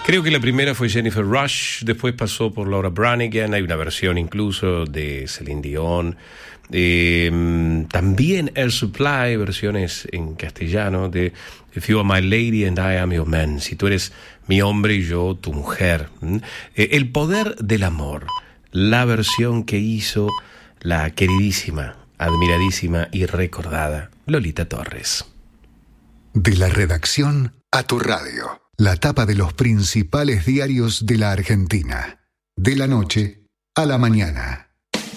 Creo que la primera fue Jennifer Rush, después pasó por Laura Branigan, hay una versión incluso de Celine Dion. También Air Supply, versiones en castellano de If You Are My Lady and I Am Your Man, si tú eres mi hombre y yo tu mujer. El poder del amor, la versión que hizo la queridísima, admiradísima y recordada Lolita Torres. De la redacción a tu radio, la tapa de los principales diarios de la Argentina, de la noche a la mañana.